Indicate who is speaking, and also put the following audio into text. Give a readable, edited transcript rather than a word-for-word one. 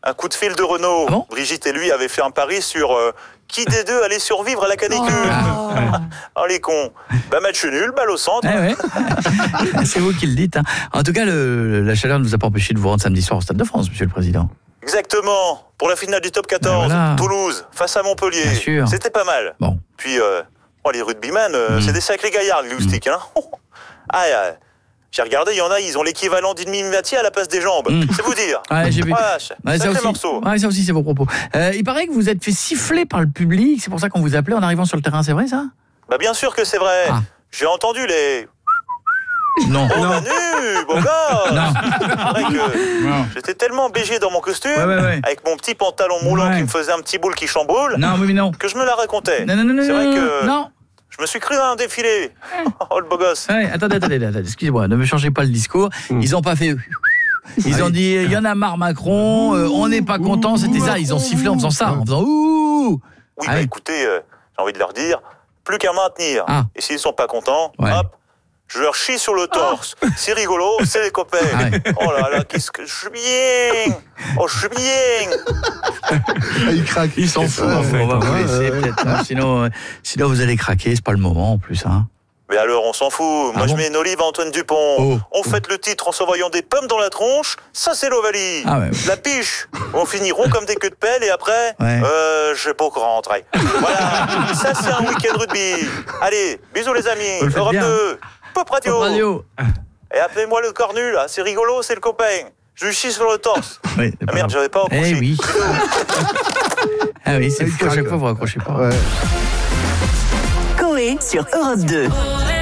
Speaker 1: un coup de fil de Renault.
Speaker 2: Ah bon ?
Speaker 1: Brigitte et lui avaient fait un pari sur qui des deux allait survivre à la canicule. Oh les cons. Match nul, balle au centre.
Speaker 2: Ouais. C'est vous qui le dites. En tout cas, la chaleur ne vous a pas empêché de vous rendre samedi soir au Stade de France, Monsieur le Président.
Speaker 1: Exactement. Pour la finale du top 14,
Speaker 2: voilà.
Speaker 1: Toulouse, face à Montpellier.
Speaker 2: Bien sûr.
Speaker 1: C'était pas mal.
Speaker 2: Bon.
Speaker 1: Puis, les rugbyman, c'est des sacrés gaillards, les loustiques. J'ai regardé, il y en a, ils ont l'équivalent d'une mini-matière à la place des jambes. C'est vous dire.
Speaker 2: Ouais, j'ai vu.
Speaker 1: Sacré morceau.
Speaker 2: Ouais, ça aussi, c'est vos propos. Il paraît que vous êtes fait siffler par le public. C'est pour ça qu'on vous appelait en arrivant sur le terrain. C'est vrai, ça ?
Speaker 1: Bien sûr que c'est vrai. J'ai entendu les...
Speaker 2: Non.
Speaker 1: Oh Manu, beau gosse.
Speaker 2: Non.
Speaker 1: C'est vrai que j'étais tellement BG dans mon costume, avec mon petit pantalon moulant qui me faisait un petit boule qui chamboule, que je me la racontais.
Speaker 2: Non.
Speaker 1: C'est vrai que
Speaker 2: non.
Speaker 1: je me suis cru à un défilé. Oh le beau gosse.
Speaker 2: Ouais, attendez, excusez-moi, ne me changez pas le discours. Ils n'ont pas fait... Ils ont dit, il y en a marre Macron, on n'est pas content, c'était ça. Ils ont sifflé en faisant ça, en faisant ouh.
Speaker 1: Oui, écoutez, j'ai envie de leur dire, plus qu'à maintenir. Et s'ils sont pas contents, hop, je leur chie sur le torse. C'est rigolo, c'est les copains. Oh là là, qu'est-ce que je suis bien. Oh, je suis bien.
Speaker 3: Il craque.
Speaker 2: Ils s'en foutent. On va vous laisser peut-être. Sinon, vous allez craquer, c'est pas le moment en plus.
Speaker 1: Mais alors, on s'en fout. Moi, je mets une olive à Antoine Dupont. On fête le titre en s'envoyant des pommes dans la tronche. Ça, c'est l'Ovalie. La piche. On finit rond comme des queues de pelle et après, je vais pas rentrer. Voilà. Ça, c'est un week-end rugby. Allez, bisous les amis. Europe 2. Pop Radio. Et appelez-moi le cornu, là. C'est rigolo, c'est le copain. Je lui chie sur le torse. Merde, j'avais pas accroché.
Speaker 2: Eh oui. C'est fou, à chaque fois, vous raccrochez pas.
Speaker 4: Coé sur Europe 2.